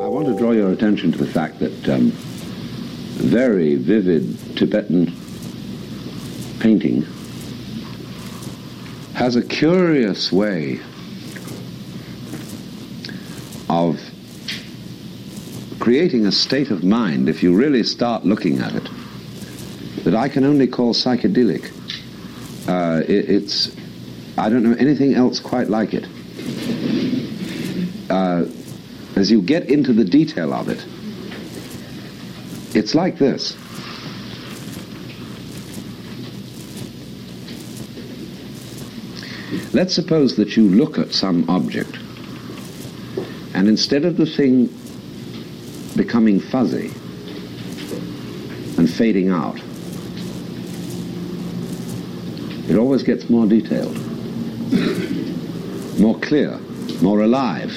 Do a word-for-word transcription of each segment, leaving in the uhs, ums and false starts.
want to draw your attention to the fact that um, very vivid Tibetan painting has a curious way of creating a state of mind, if you really start looking at it, that I can only call psychedelic. Uh, it, it's, I don't know anything else quite like it. Uh, as you get into the detail of it, it's like this. Let's suppose that you look at some object, and instead of the thing becoming fuzzy and fading out, it always gets more detailed, more clear, more alive.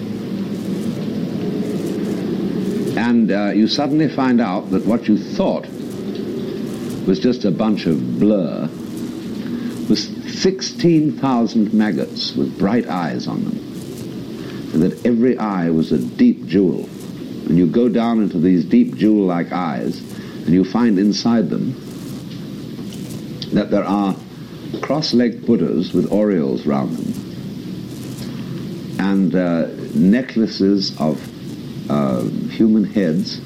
And uh, you suddenly find out that what you thought was just a bunch of blur was sixteen thousand maggots with bright eyes on them, and that every eye was a deep jewel. And you go down into these deep jewel-like eyes, and you find inside them that there are cross-legged Buddhas with aureoles round them, and uh, necklaces of uh, human heads.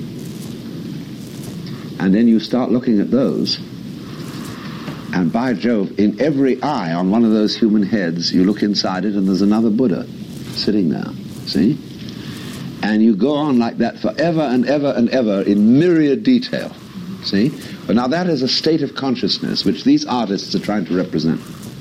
And then you start looking at those, and by Jove, in every eye on one of those human heads, you look inside it and there's another Buddha sitting there, see? And you go on like that forever and ever and ever in myriad detail, see? But now that is a state of consciousness which these artists are trying to represent.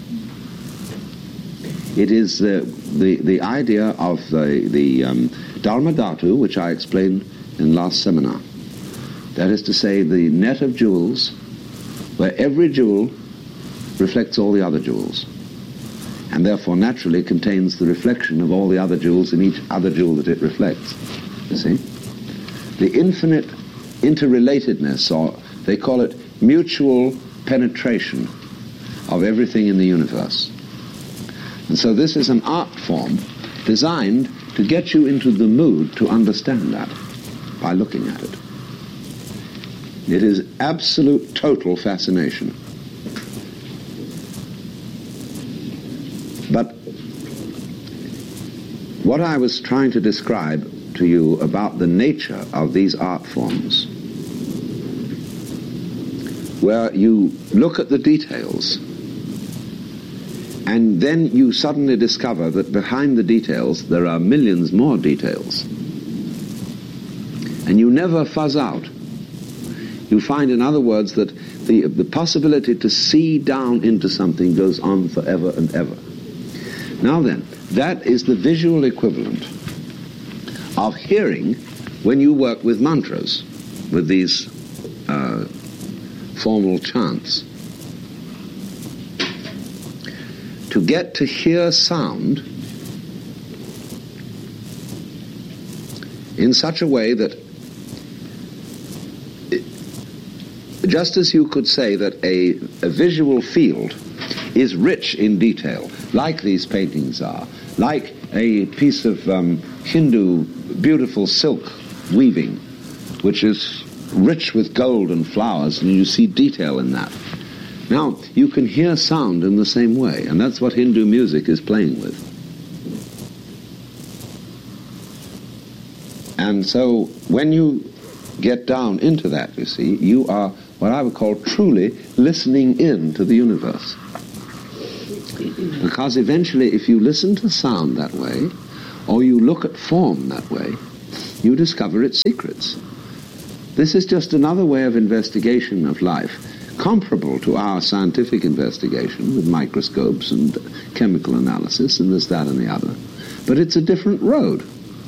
It is the, the, the idea of the, the um, Dharma Dhatu, which I explained in last seminar. That is to say, the net of jewels, where every jewel reflects all the other jewels, and therefore naturally contains the reflection of all the other jewels in each other jewel that it reflects. You see? The infinite interrelatedness, or they call it mutual penetration of everything in the universe. And so this is an art form designed to get you into the mood to understand that by looking at it. It is absolute, total fascination. But what I was trying to describe to you about the nature of these art forms, where you look at the details, and then you suddenly discover that behind the details there are millions more details, and you never fuzz out. You find, in other words, that the, the possibility to see down into something goes on forever and ever. Now then, that is the visual equivalent of hearing when you work with mantras, with these uh, formal chants. To get to hear sound in such a way that, just as you could say that a, a visual field is rich in detail, like these paintings are, like a piece of um, Hindu beautiful silk weaving, which is rich with gold and flowers, and you see detail in that. Now, you can hear sound in the same way, and that's what Hindu music is playing with. And so, when you get down into that, you see, you are what I would call truly listening in to the universe. Because eventually, if you listen to sound that way, or you look at form that way, you discover its secrets. This is just another way of investigation of life, comparable to our scientific investigation with microscopes and chemical analysis and this, that, and the other. But it's a different road.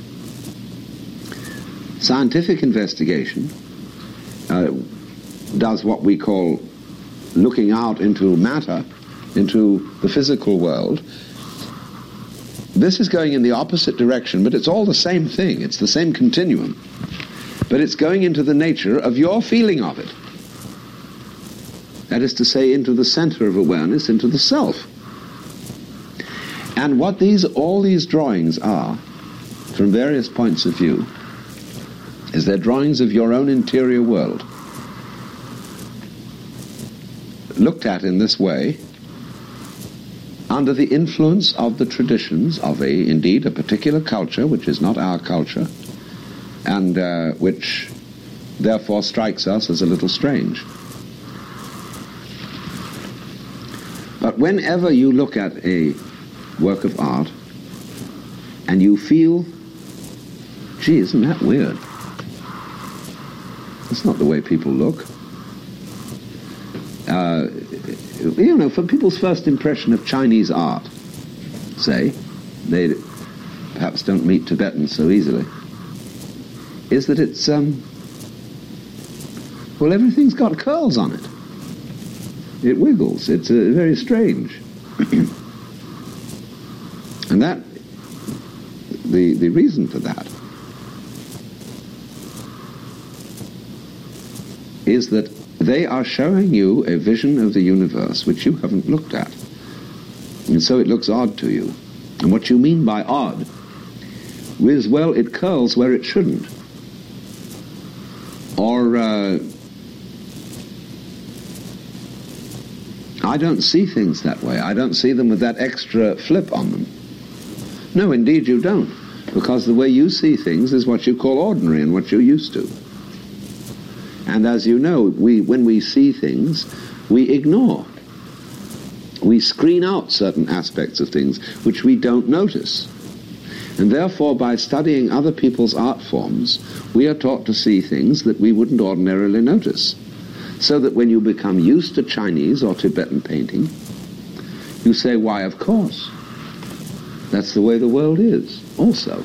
Scientific investigation uh, does what we call looking out into matter, into the physical world. This is going in the opposite direction, but it's all the same thing. It's the same continuum. But it's going into the nature of your feeling of it. That is to say, into the center of awareness, into the self. And what these, all these drawings are, from various points of view is they're drawings of your own interior world. Looked at in this way, under the influence of the traditions of a, indeed, a particular culture, which is not our culture, and uh, which therefore strikes us as a little strange. But whenever you look at a work of art and you feel, gee, isn't that weird? That's not the way people look. Uh, you know, for people's first impression of Chinese art, say, they perhaps don't meet Tibetans so easily, is that it's, um, well, everything's got curls on it. It wiggles. It's uh, very strange. And that, the, the reason for that is that they are showing you a vision of the universe which you haven't looked at. And so it looks odd to you. And what you mean by odd is, well, it curls where it shouldn't. Or, uh, I don't see things that way. I don't see them with that extra flip on them. No, indeed you don't. Because the way you see things is what you call ordinary and what you're used to. And as you know, we, when we see things, we ignore. We screen out certain aspects of things which we don't notice. And therefore, by studying other people's art forms, we are taught to see things that we wouldn't ordinarily notice. So that when you become used to Chinese or Tibetan painting, you say, why, of course. That's the way the world is, also.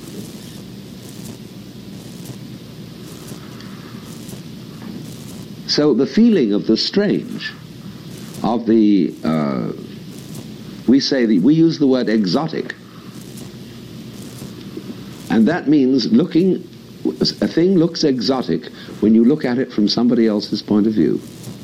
So the feeling of the strange, of the, uh, we say, the, we use the word exotic, and that means looking, a thing looks exotic when you look at it from somebody else's point of view.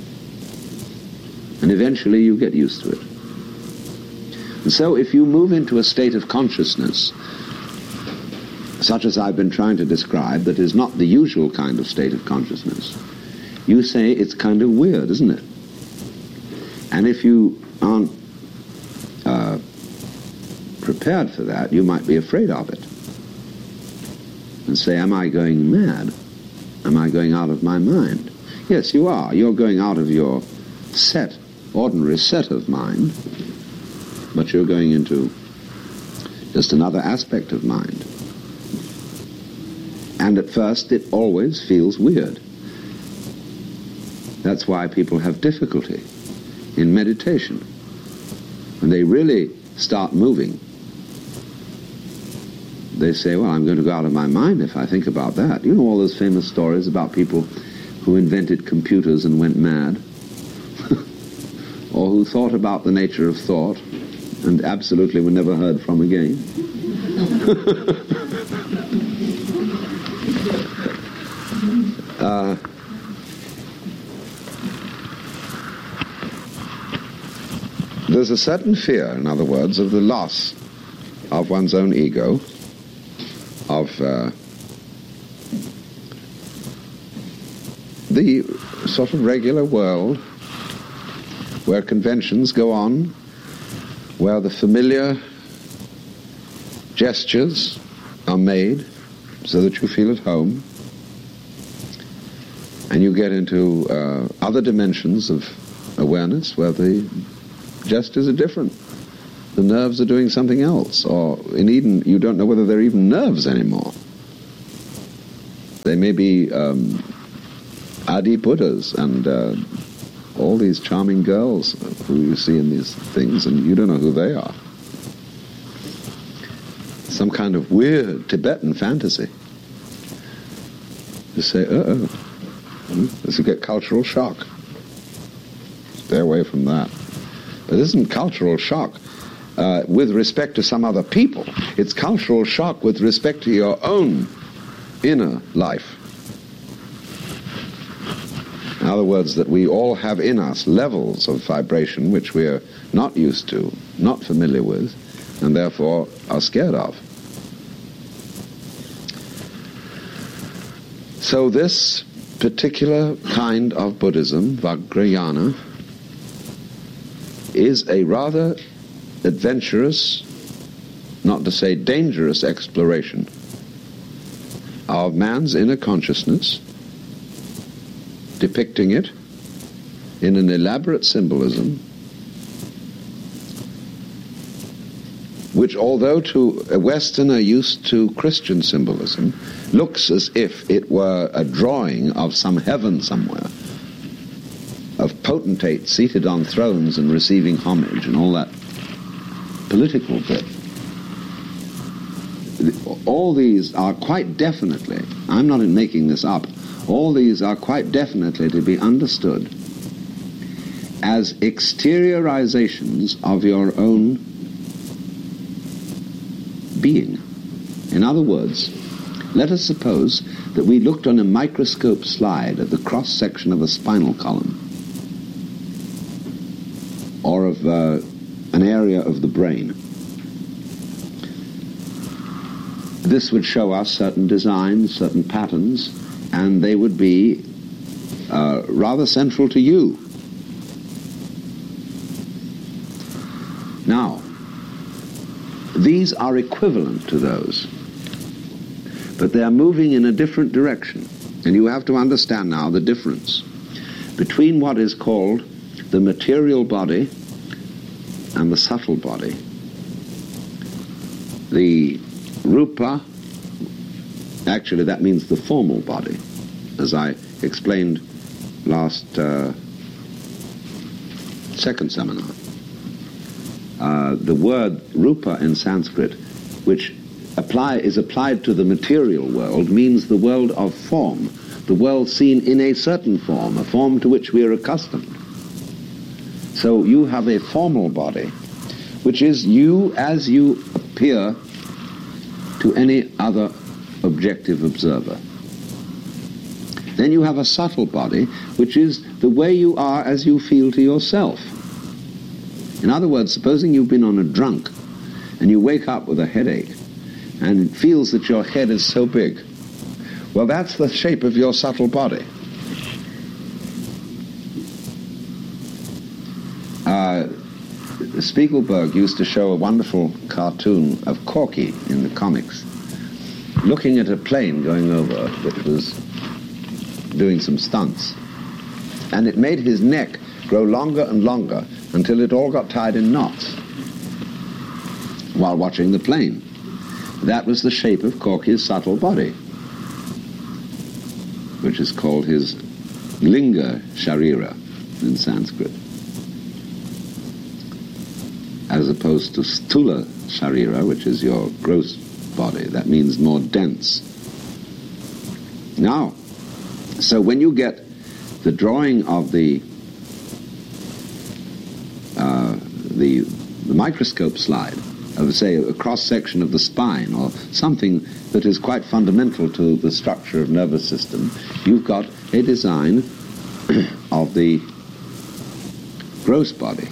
And eventually you get used to it. And so if you move into a state of consciousness, such as I've been trying to describe, that is not the usual kind of state of consciousness, you say it's kind of weird, isn't it? And if you aren't uh, prepared for that, you might be afraid of it. And say, am I going mad? Am I going out of my mind? Yes, you are. You're going out of your set, ordinary set of mind, but you're going into just another aspect of mind. And at first it always feels weird. That's why people have difficulty in meditation. When they really start moving, they say, well, I'm going to go out of my mind if I think about that. You know all those famous stories about people who invented computers and went mad, or who thought about the nature of thought and absolutely were never heard from again. uh, there's a certain fear, in other words, of the loss of one's own ego, of uh, the sort of regular world where conventions go on, where the familiar gestures are made so that you feel at home, and you get into uh, other dimensions of awareness where the gestures are different. The nerves are doing something else, or in Eden you don't know whether they're even nerves anymore. They may be um, Adi Buddhas and uh, all these charming girls who you see in these things, and you don't know who they are. Some kind of weird Tibetan fantasy. You say, uh-oh, this will get cultural shock. Stay away from that. But it isn't cultural shock Uh, with respect to some other people. It's cultural shock with respect to your own inner life. In other words, that we all have in us levels of vibration which we are not used to, not familiar with, and therefore are scared of. So this particular kind of Buddhism, Vajrayana, is a rather adventurous, not to say dangerous, exploration of man's inner consciousness, depicting it in an elaborate symbolism which, although to a Westerner used to Christian symbolism, looks as if it were a drawing of some heaven somewhere, of potentates seated on thrones and receiving homage and all that political bit. All these are quite definitely, I'm not making this up, all these are quite definitely to be understood as exteriorizations of your own being. In other words, let us suppose that we looked on a microscope slide at the cross-section of a spinal column or of uh, an area of the brain. This would show us certain designs, certain patterns, and they would be uh, rather central to you. Now, these are equivalent to those, but they are moving in a different direction. And you have to understand now the difference between what is called the material body and the subtle body. The rupa, actually that means the formal body, as I explained last uh, second seminar. Uh, the word rupa in Sanskrit, which apply, is applied to the material world, means the world of form, the world seen in a certain form, a form to which we are accustomed. So you have a formal body, which is you as you appear to any other objective observer. Then you have a subtle body, which is the way you are as you feel to yourself. In other words, supposing you've been on a drunk and you wake up with a headache and it feels that your head is so big. Well, that's the shape of your subtle body. Uh, Spiegelberg used to show a wonderful cartoon of Corky in the comics, looking at a plane going over which was doing some stunts. And it made his neck grow longer and longer until it all got tied in knots while watching the plane. That was the shape of Corky's subtle body, which is called his linga sharira in Sanskrit, as opposed to stula sharira, which is your gross body. That means more dense. Now, so when you get the drawing of the uh, the, the microscope slide of, say, a cross-section of the spine or something that is quite fundamental to the structure of nervous system, you've got a design of the gross body.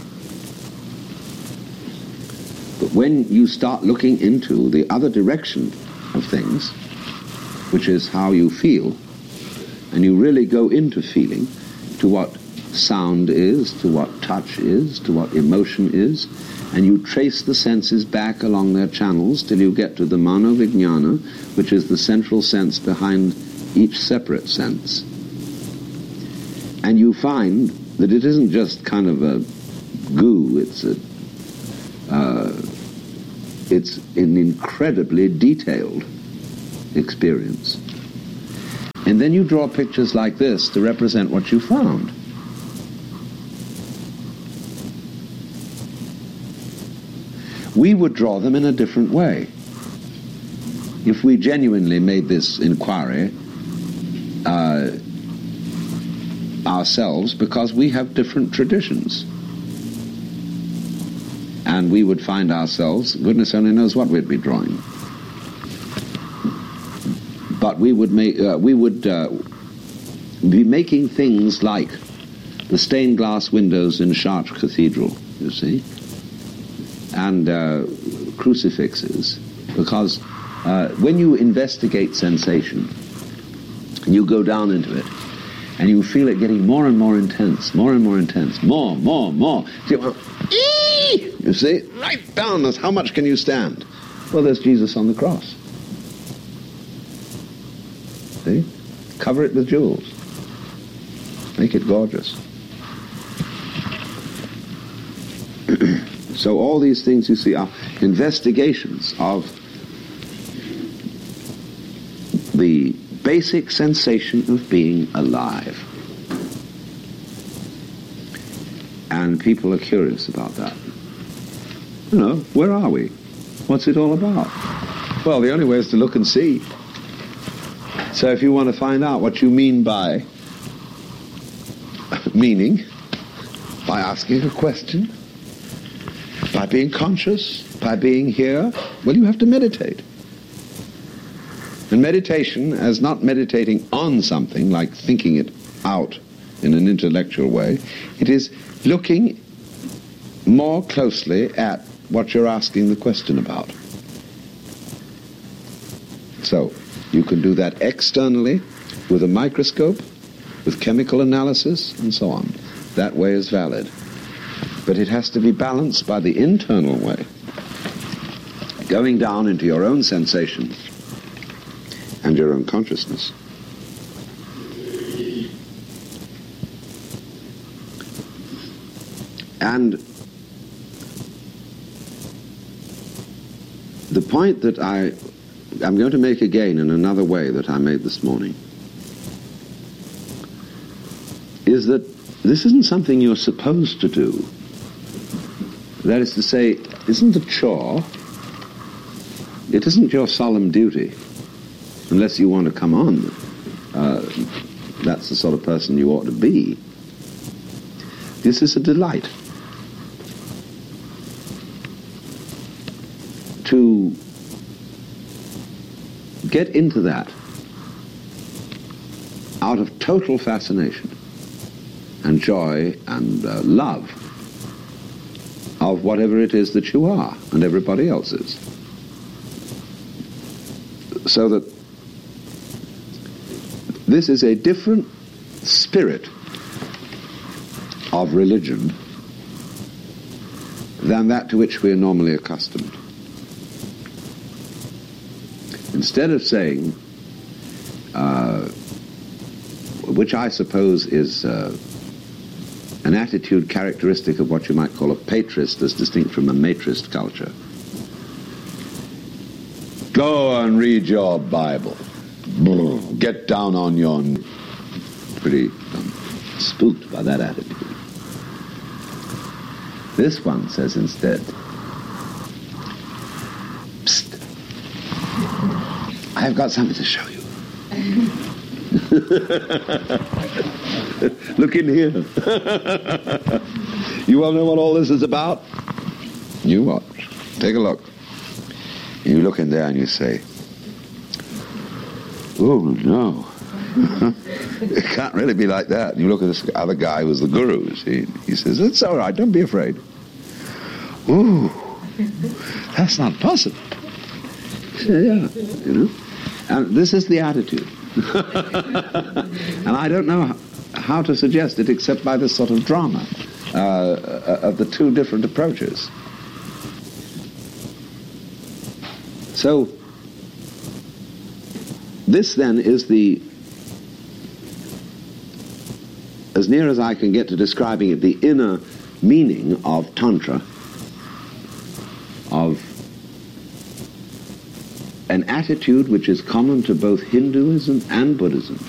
But when you start looking into the other direction of things, which is how you feel, and you really go into feeling, to what sound is, to what touch is, to what emotion is, and you trace the senses back along their channels till you get to the manovijnana, which is the central sense behind each separate sense. And you find that it isn't just kind of a goo, it's a uh, it's an incredibly detailed experience. And then you draw pictures like this to represent what you found. We would draw them in a different way. If we genuinely made this inquiry uh, ourselves, because we have different traditions. And we would find ourselves, goodness only knows what we'd be drawing. But we would make, uh, we would uh, be making things like the stained glass windows in Chartres Cathedral, you see, and uh, crucifixes, because uh, when you investigate sensation, And you go down into it, and you feel it getting more and more intense, more and more intense, more, more, more. You see, right down, how much can you stand? Well, there's Jesus on the cross. See? Cover it with jewels. Make it gorgeous. So all these things, you see, are investigations of the basic sensation of being alive. And people are curious about that. You know, where are we? What's it all about? Well, the only way is to look and see. So if you want to find out what you mean by meaning, by asking a question, by being conscious, by being here, well, you have to meditate. And meditation, as not meditating on something, like thinking it out in an intellectual way, it is looking more closely at what you're asking the question about. So, you can do that externally with a microscope, with chemical analysis, and so on. That way is valid. But it has to be balanced by the internal way, going down into your own sensations and your own consciousness. And the point that I, I'm going to make again in another way that I made this morning is that this isn't something you're supposed to do. That is to say, it isn't a chore. It isn't your solemn duty, unless you want to come on. Uh, that's the sort of person you ought to be. This is a delight. To get into that out of total fascination and joy and uh, love of whatever it is that you are and everybody else is. So that this is a different spirit of religion than that to which we are normally accustomed. Instead of saying, uh, which I suppose is uh, an attitude characteristic of what you might call a patrist as distinct from a matrist culture. Go and read your Bible. Get down on your knees. Pretty um, spooked by that attitude. This one says instead, Psst, I've got something to show you. Look in here. You want to know what all this is about? You watch. Take a look. You look in there and you say, oh, no. It can't really be like that. And you look at this other guy who's the guru. See? He says, it's all right, don't be afraid. Ooh, that's not possible. Yeah, you know. And this is the attitude. And I don't know how, how to suggest it except by this sort of drama uh, of the two different approaches. So, this then is the, as near as I can get to describing it, the inner meaning of Tantra, of an attitude which is common to both Hinduism and Buddhism,